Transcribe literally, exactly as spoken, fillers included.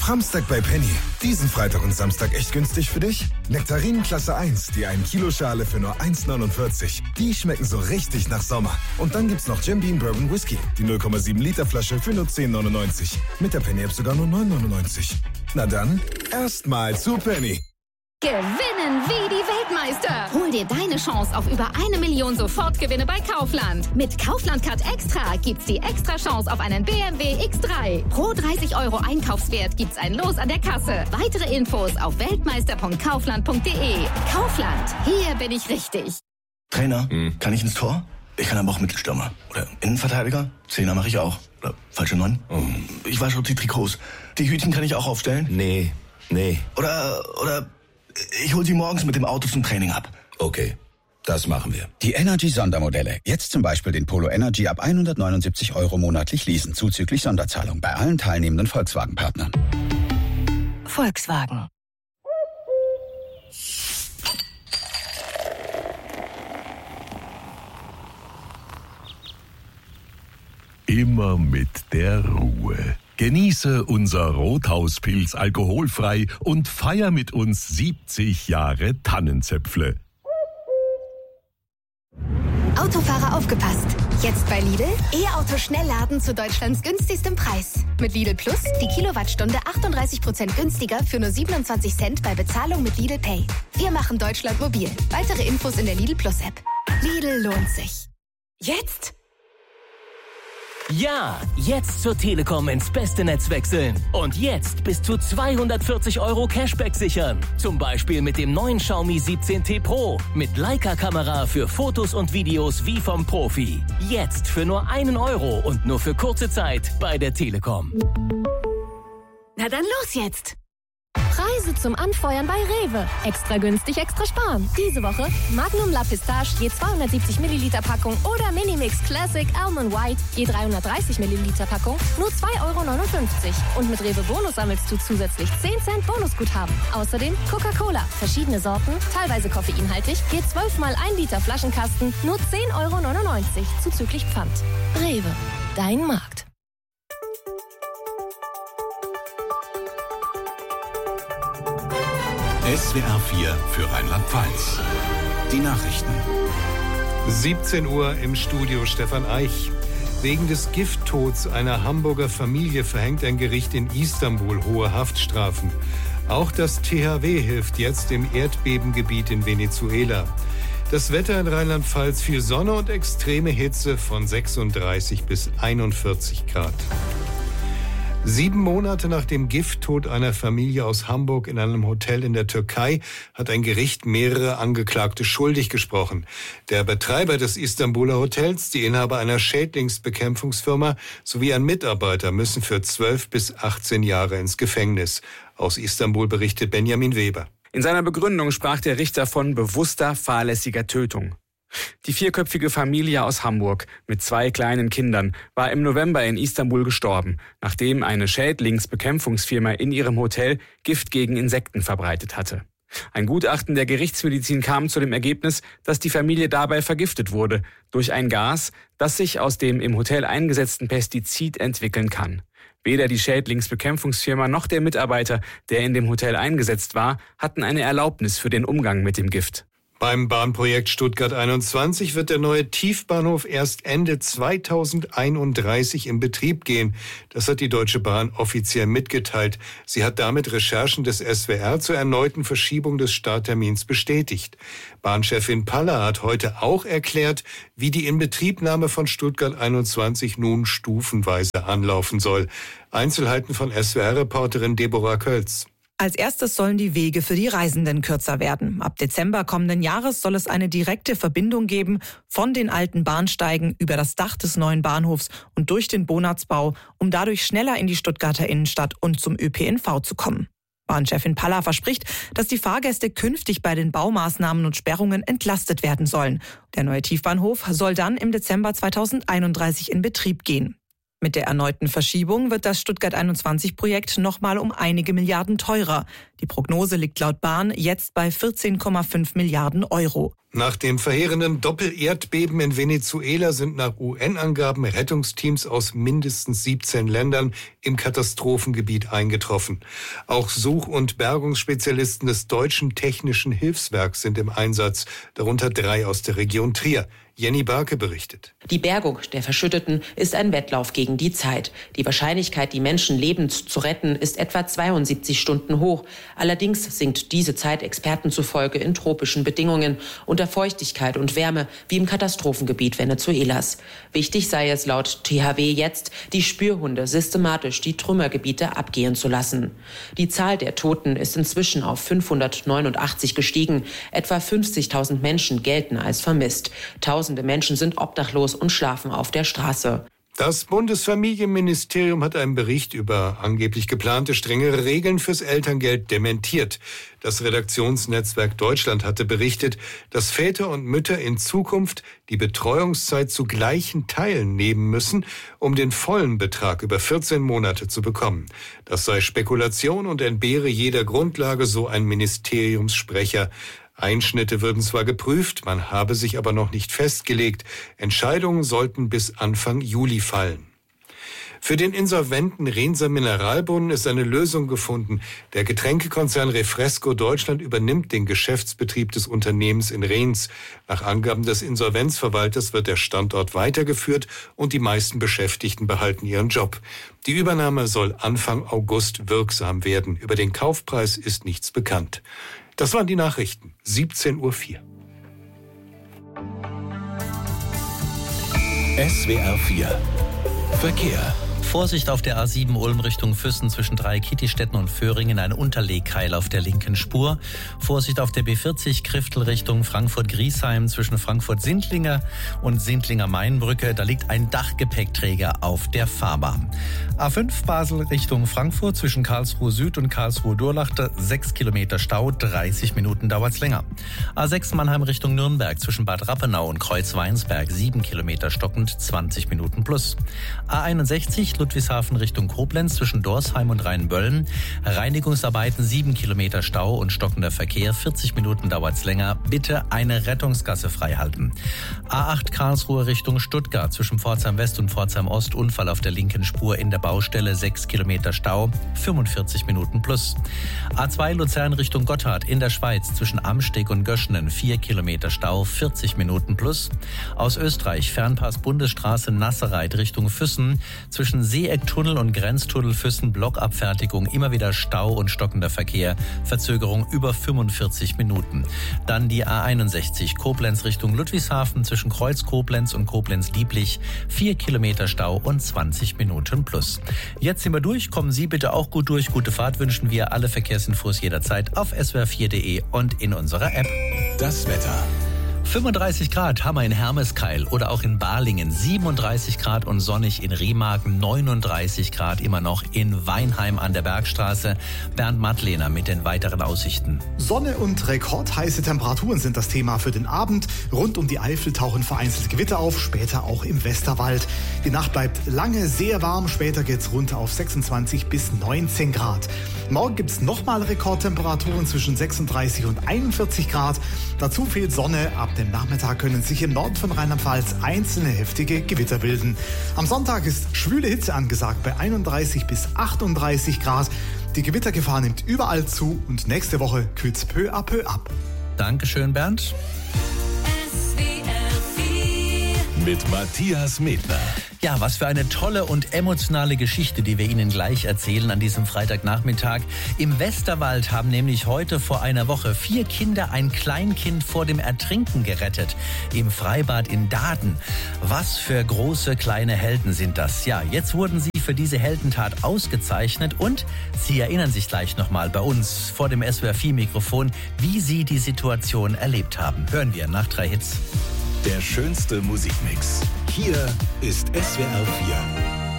Framstag bei Penny. Diesen Freitag und Samstag echt günstig für dich? Nektarinen Klasse eins, die ein Kilo Schale für nur eins neunundvierzig. Die schmecken so richtig nach Sommer. Und dann gibt's noch Jim Beam Bourbon Whisky. Die null Komma sieben Liter Flasche für nur zehn neunundneunzig. Mit der Penny-App sogar nur neun neunundneunzig. Na dann, erstmal zu Penny. Gewinnen wie die Weltmeister. Hol dir deine Chance auf über eine Million Sofortgewinne bei Kaufland. Mit Kaufland Card Extra gibt's die extra Chance auf einen B M W X drei. Pro dreißig Euro Einkaufswert gibt's ein Los an der Kasse. Weitere Infos auf weltmeister punkt kaufland punkt de. Kaufland, hier bin ich richtig. Trainer, hm. kann ich ins Tor? Ich kann aber auch Mittelstürmer. Oder Innenverteidiger? Zehner mache ich auch. Oder falsche Neun? Oh. Ich wasche auch die Trikots. Die Hütchen kann ich auch aufstellen? Nee, nee. Oder, oder... Ich hol sie morgens mit dem Auto zum Training ab. Okay, das machen wir. Die Energy-Sondermodelle. Jetzt zum Beispiel den Polo Energy ab hundertneunundsiebzig Euro monatlich leasen, zuzüglich Sonderzahlung bei allen teilnehmenden Volkswagen-Partnern. Volkswagen. Immer mit der Ruhe. Genieße unser Rothauspilz alkoholfrei und feier mit uns siebzig Jahre Tannenzäpfle. Autofahrer aufgepasst! Jetzt bei Lidl E-Auto Schnellladen zu Deutschlands günstigstem Preis. Mit Lidl Plus die Kilowattstunde achtunddreißig Prozent günstiger für nur siebenundzwanzig Cent bei Bezahlung mit Lidl Pay. Wir machen Deutschland mobil. Weitere Infos in der Lidl Plus App. Lidl lohnt sich. Jetzt? Ja, jetzt zur Telekom ins beste Netz wechseln. Und jetzt bis zu zweihundertvierzig Euro Cashback sichern. Zum Beispiel mit dem neuen Xiaomi siebzehn T Pro. Mit Leica-Kamera für Fotos und Videos wie vom Profi. Jetzt für nur einen Euro und nur für kurze Zeit bei der Telekom. Na dann los jetzt! Preise zum Anfeuern bei Rewe. Extra günstig, extra sparen. Diese Woche Magnum La Pistache je zweihundertsiebzig Milliliter Packung oder Minimix Classic Almond White je dreihundertdreißig Milliliter Packung nur zwei Euro neunundfünfzig. Und mit Rewe Bonus sammelst du zusätzlich zehn Cent Bonusguthaben. Außerdem Coca-Cola, verschiedene Sorten, teilweise koffeinhaltig, je zwölf mal ein Liter Flaschenkasten nur zehn Euro neunundneunzig zuzüglich Pfand. Rewe, dein Markt. S W R vier für Rheinland-Pfalz. Die Nachrichten. siebzehn Uhr im Studio Stefan Eich. Wegen des Gifttods einer Hamburger Familie verhängt ein Gericht in Istanbul hohe Haftstrafen. Auch das T H W hilft jetzt im Erdbebengebiet in Venezuela. Das Wetter in Rheinland-Pfalz: viel Sonne und extreme Hitze von sechsunddreißig bis einundvierzig Grad. Sieben Monate nach dem Gifttod einer Familie aus Hamburg in einem Hotel in der Türkei hat ein Gericht mehrere Angeklagte schuldig gesprochen. Der Betreiber des Istanbuler Hotels, die Inhaber einer Schädlingsbekämpfungsfirma sowie ein Mitarbeiter müssen für zwölf bis achtzehn Jahre ins Gefängnis. Aus Istanbul berichtet Benjamin Weber. In seiner Begründung sprach der Richter von bewusster, fahrlässiger Tötung. Die vierköpfige Familie aus Hamburg mit zwei kleinen Kindern war im November in Istanbul gestorben, nachdem eine Schädlingsbekämpfungsfirma in ihrem Hotel Gift gegen Insekten verbreitet hatte. Ein Gutachten der Gerichtsmedizin kam zu dem Ergebnis, dass die Familie dabei vergiftet wurde durch ein Gas, das sich aus dem im Hotel eingesetzten Pestizid entwickeln kann. Weder die Schädlingsbekämpfungsfirma noch der Mitarbeiter, der in dem Hotel eingesetzt war, hatten eine Erlaubnis für den Umgang mit dem Gift. Beim Bahnprojekt Stuttgart einundzwanzig wird der neue Tiefbahnhof erst Ende zweitausendeinunddreißig in Betrieb gehen. Das hat die Deutsche Bahn offiziell mitgeteilt. Sie hat damit Recherchen des S W R zur erneuten Verschiebung des Starttermins bestätigt. Bahnchefin Paller hat heute auch erklärt, wie die Inbetriebnahme von Stuttgart einundzwanzig nun stufenweise anlaufen soll. Einzelheiten von S W R-Reporterin Deborah Kölz. Als erstes sollen die Wege für die Reisenden kürzer werden. Ab Dezember kommenden Jahres soll es eine direkte Verbindung geben von den alten Bahnsteigen über das Dach des neuen Bahnhofs und durch den Bonatzbau, um dadurch schneller in die Stuttgarter Innenstadt und zum Ö P N V zu kommen. Bahnchefin Paller verspricht, dass die Fahrgäste künftig bei den Baumaßnahmen und Sperrungen entlastet werden sollen. Der neue Tiefbahnhof soll dann im Dezember zweitausendeinunddreißig in Betrieb gehen. Mit der erneuten Verschiebung wird das Stuttgart einundzwanzig Projekt nochmal um einige Milliarden teurer. Die Prognose liegt laut Bahn jetzt bei vierzehn Komma fünf Milliarden Euro. Nach dem verheerenden Doppel-Erdbeben in Venezuela sind nach U N-Angaben Rettungsteams aus mindestens siebzehn Ländern im Katastrophengebiet eingetroffen. Auch Such- und Bergungsspezialisten des Deutschen Technischen Hilfswerks sind im Einsatz, darunter drei aus der Region Trier. Jenny Barke berichtet. Die Bergung der Verschütteten ist ein Wettlauf gegen die Zeit. Die Wahrscheinlichkeit, die Menschen lebend zu retten, ist etwa zweiundsiebzig Stunden hoch. Allerdings sinkt diese Zeit Experten zufolge in tropischen Bedingungen unter Feuchtigkeit und Wärme, wie im Katastrophengebiet Venezuelas. Wichtig sei es laut T H W jetzt, die Spürhunde systematisch die Trümmergebiete abgehen zu lassen. Die Zahl der Toten ist inzwischen auf fünfhundertneunundachtzig gestiegen. Etwa fünfzigtausend Menschen gelten als vermisst. Tausende Menschen sind obdachlos und schlafen auf der Straße. Das Bundesfamilienministerium hat einen Bericht über angeblich geplante strengere Regeln fürs Elterngeld dementiert. Das Redaktionsnetzwerk Deutschland hatte berichtet, dass Väter und Mütter in Zukunft die Betreuungszeit zu gleichen Teilen nehmen müssen, um den vollen Betrag über vierzehn Monate zu bekommen. Das sei Spekulation und entbehre jeder Grundlage, so ein Ministeriumssprecher. Einschnitte würden zwar geprüft, man habe sich aber noch nicht festgelegt. Entscheidungen sollten bis Anfang Juli fallen. Für den insolventen Rhenser Mineralbrunnen ist eine Lösung gefunden. Der Getränkekonzern Refresco Deutschland übernimmt den Geschäftsbetrieb des Unternehmens in Rhens. Nach Angaben des Insolvenzverwalters wird der Standort weitergeführt und die meisten Beschäftigten behalten ihren Job. Die Übernahme soll Anfang August wirksam werden. Über den Kaufpreis ist nichts bekannt. Das waren die Nachrichten. siebzehn Uhr vier. S W R vier Verkehr. Vorsicht auf der A sieben Ulm Richtung Füssen zwischen Dreieck-Kittistetten und Föhringen, ein Unterlegkeil auf der linken Spur. Vorsicht auf der B vierzig Kriftel Richtung Frankfurt-Griesheim zwischen Frankfurt-Sindlinger und Sindlinger-Mainbrücke. Da liegt ein Dachgepäckträger auf der Fahrbahn. A fünf Basel Richtung Frankfurt zwischen Karlsruhe Süd und Karlsruhe-Durlachte, sechs Kilometer Stau, dreißig Minuten dauert's länger. A sechs Mannheim Richtung Nürnberg zwischen Bad Rappenau und Kreuzweinsberg, sieben Kilometer stockend, zwanzig Minuten plus. A einundsechzig Ludwigshafen Richtung Koblenz zwischen Dorsheim und Rheinböllen. Reinigungsarbeiten, sieben Kilometer Stau und stockender Verkehr, vierzig Minuten dauert's länger. Bitte eine Rettungsgasse freihalten. A acht Karlsruhe Richtung Stuttgart zwischen Pforzheim West und Pforzheim Ost, Unfall auf der linken Spur in der Baustelle, sechs Kilometer Stau, fünfundvierzig Minuten plus. A zwei Luzern Richtung Gotthard in der Schweiz zwischen Amsteg und Göschenen, vier Kilometer Stau, vierzig Minuten plus. Aus Österreich Fernpass Bundesstraße Nassereit Richtung Füssen zwischen Seeecktunnel und Grenztunnel Füssen, Blockabfertigung, immer wieder Stau und stockender Verkehr, Verzögerung über fünfundvierzig Minuten. Dann die A einundsechzig Koblenz Richtung Ludwigshafen zwischen Kreuz Koblenz und Koblenz-Lieblich, vier Kilometer Stau und zwanzig Minuten plus. Jetzt sind wir durch, kommen Sie bitte auch gut durch. Gute Fahrt wünschen wir, alle Verkehrsinfos jederzeit auf S W R vier Punkt de und in unserer App. Das Wetter. fünfunddreißig Grad haben wir in Hermeskeil oder auch in Balingen, siebenunddreißig Grad und sonnig in Remagen, neununddreißig Grad immer noch in Weinheim an der Bergstraße. Bernd Madlener mit den weiteren Aussichten. Sonne und rekordheiße Temperaturen sind das Thema für den Abend. Rund um die Eifel tauchen vereinzelt Gewitter auf, später auch im Westerwald. Die Nacht bleibt lange sehr warm, später geht's runter auf sechsundzwanzig bis neunzehn Grad. Morgen gibt's nochmal Rekordtemperaturen zwischen sechsunddreißig und einundvierzig Grad. Dazu fehlt Sonne. Ab dem Nachmittag können sich im Norden von Rheinland-Pfalz einzelne heftige Gewitter bilden. Am Sonntag ist schwüle Hitze angesagt bei einunddreißig bis achtunddreißig Grad. Die Gewittergefahr nimmt überall zu und nächste Woche kühlt's peu à peu ab. Dankeschön, Bernd. Mit Matthias Medler. Ja, was für eine tolle und emotionale Geschichte, die wir Ihnen gleich erzählen an diesem Freitagnachmittag. Im Westerwald haben nämlich heute vor einer Woche vier Kinder ein Kleinkind vor dem Ertrinken gerettet. Im Freibad in Daaden. Was für große kleine Helden sind das? Ja, jetzt wurden sie für diese Heldentat ausgezeichnet und Sie erinnern sich gleich nochmal bei uns vor dem S W R vier Mikrofon, wie Sie die Situation erlebt haben. Hören wir nach drei Hits. Der schönste Musikmix. Hier ist S W R vier.